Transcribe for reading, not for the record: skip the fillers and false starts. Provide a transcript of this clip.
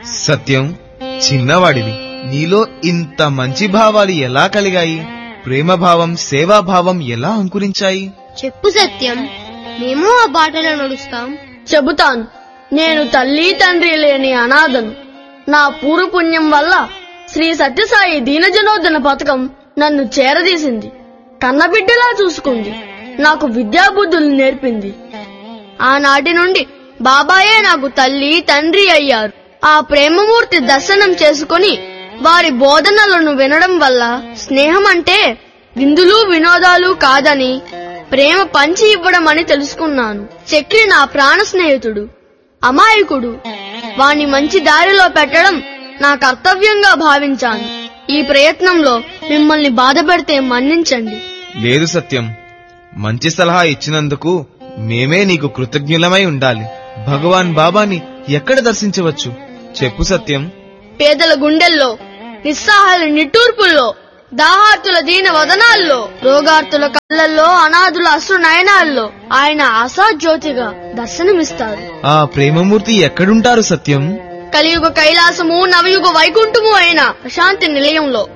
సత్యం, చిన్నవాడివి, నీలో ఇంత మంచి భావాలు ఎలా కలిగాయి? ప్రేమభావం, సేవాభావం ఎలా అంకురించాయి? చెప్పు సత్యం, మేము ఆ బాటలో నడుస్తాం. చెబుతాను. నేను తల్లి తండ్రి లేని అనాథను. నా పూర్వపుణ్యం వల్ల శ్రీ సత్యసాయి దీనజనోద్ధరణ పథకం నన్ను చేరదీసింది. కన్నబిడ్డలా చూసుకుంది. నాకు విద్యాబుద్ధులు నేర్పింది. ఆనాటి నుండి బాబాయే నాకు తల్లి తండ్రి అయ్యారు. ఆ ప్రేమమూర్తి దర్శనం చేసుకుని వారి బోధనలను వినడం వల్ల స్నేహం అంటే విందులు వినోదాలు కాదని, ప్రేమ పంచి ఇవ్వడం అని తెలుసుకున్నాను. చక్రి నా ప్రాణ స్నేహితుడు, అమాయకుడు. వాణ్ణి మంచి దారిలో పెట్టడం నా కర్తవ్యంగా భావించాను. ఈ ప్రయత్నంలో మిమ్మల్ని బాధపెడితే మన్నించండి. లేదు సత్యం, మంచి సలహా ఇచ్చినందుకు మేమే నీకు కృతజ్ఞులమై ఉండాలి. భగవాన్ బాబాని ఎక్కడ దర్శించవచ్చు చెప్పు సత్యం. పేదల గుండెల్లో, నిస్సహాయుల నిట్టూర్పుల్లో, దాహార్తుల దీన వదనాల్లో, రోగార్తుల కళ్ళల్లో, అనాథుల అశ్రు నయనాల్లో ఆయన ఆశాజ్యోతిగా దర్శనమిస్తారు. ఆ ప్రేమమూర్తి ఎక్కడుంటారు సత్యం? కలియుగ కైలాసము, నవయుగ వైకుంఠము అయిన ప్రశాంతి నిలయంలో.